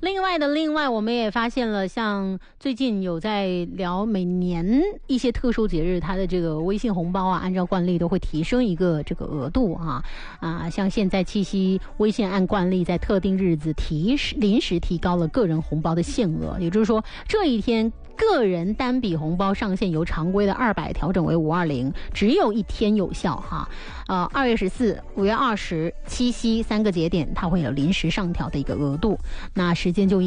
另外，我们也发现了，像最近有在聊每年一些特殊节日，它的这个微信红包啊，按照惯例都会提升一个这个额度像现在七夕，微信按惯例在特定日子临时提高了个人红包的限额，也就是说这一天个人单笔红包上限由常规的200调整为520，只有1天有效2月14、5月20、七夕3个节点，它会有临时上调的一个额度，那时间就